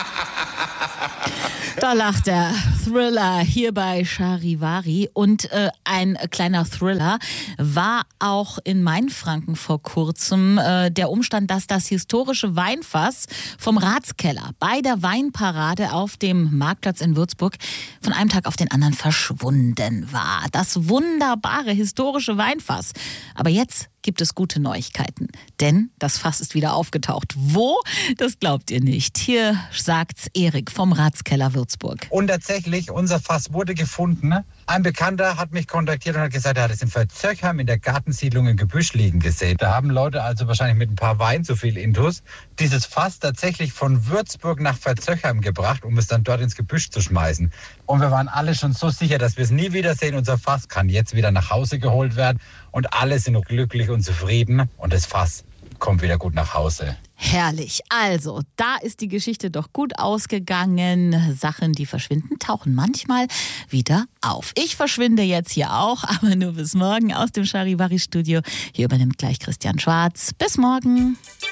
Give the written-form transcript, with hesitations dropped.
Da lacht der Thriller hier bei Charivari. Und ein kleiner Thriller war auch in Mainfranken vor kurzem der Umstand, dass das historische Weinfass vom Ratskeller bei der Weinparade auf dem Marktplatz in Würzburg von einem Tag auf den anderen verschwunden war. Das wunderbare historische Weinfass. Aber jetzt gibt es gute Neuigkeiten, denn das Fass ist wieder aufgetaucht. Wo? Das glaubt ihr nicht. Hier sagt's Erik vom Ratskeller Würzburg. Und tatsächlich, unser Fass wurde gefunden. Ein Bekannter hat mich kontaktiert und hat gesagt, er hat es in Verzöchheim in der Gartensiedlung im Gebüsch liegen gesehen. Da haben Leute also wahrscheinlich mit ein paar Wein zu viel Intus dieses Fass tatsächlich von Würzburg nach Verzöchheim gebracht, um es dann dort ins Gebüsch zu schmeißen. Und wir waren alle schon so sicher, dass wir es nie wiedersehen. Unser Fass kann jetzt wieder nach Hause geholt werden und alle sind glücklich und zufrieden und das Fass kommt wieder gut nach Hause. Herrlich. Also, da ist die Geschichte doch gut ausgegangen. Sachen, die verschwinden, tauchen manchmal wieder auf. Ich verschwinde jetzt hier auch, aber nur bis morgen aus dem Charivari-Studio. Hier übernimmt gleich Christian Schwarz. Bis morgen.